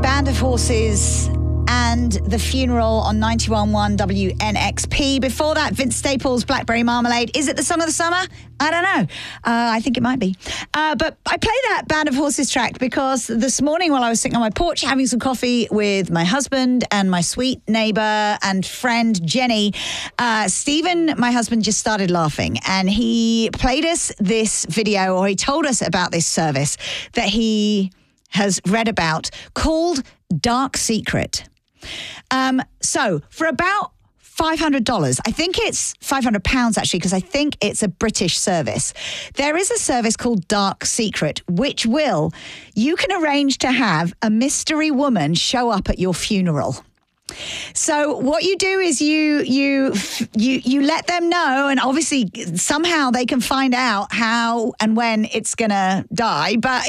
Band of Horses and the funeral on 91.1 WNXP. Before that, Vince Staples, Blackberry Marmalade. Is it the song of the summer? I don't know. I think it might be. But I play that Band of Horses track because this morning while I was sitting on my porch having some coffee with my husband and my sweet neighbour and friend Jenny, Stephen, my husband, just started laughing. And he played us this video, or he told us about this service that he has read about called Dark Secret. So for about $500, I think it's £500 actually, because I think it's a British service. There is a service called Dark Secret, which you can arrange to have a mystery woman show up at your funeral. So what you do is you let them know, and obviously somehow they can find out how and when it's gonna die. But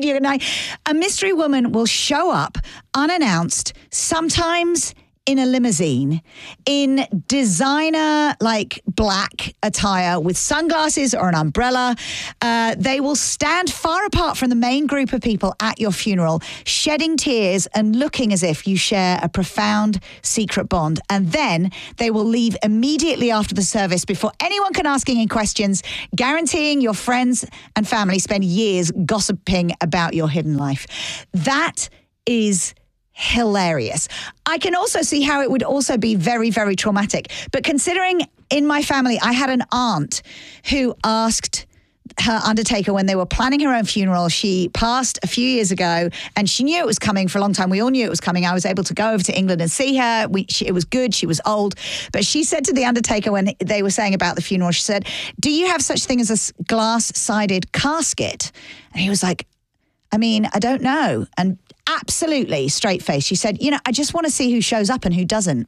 a mystery woman will show up unannounced, sometimes in a limousine, in designer like black attire with sunglasses or an umbrella. They will stand far apart from the main group of people at your funeral, shedding tears and looking as if you share a profound secret bond. And then they will leave immediately after the service before anyone can ask any questions, guaranteeing your friends and family spend years gossiping about your hidden life. That is hilarious. I can also see how it would also be very, very traumatic. But considering in my family, I had an aunt who asked her undertaker when they were planning her own funeral. She passed a few years ago and she knew it was coming for a long time. We all knew it was coming. I was able to go over to England and see her. It was good. She was old. But she said to the undertaker when they were saying about the funeral, she said, "Do you have such thing as a glass-sided casket?" And he was like, "I mean, I don't know." And absolutely straight face, she said, "I just want to see who shows up and who doesn't."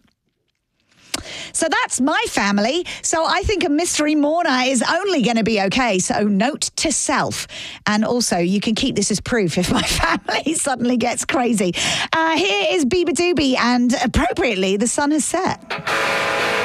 So that's my family. So I think a mystery mourner is only going to be okay. So note to self. And also, you can keep this as proof if my family suddenly gets crazy. Here is Bieber Doobie, and appropriately, the sun has set.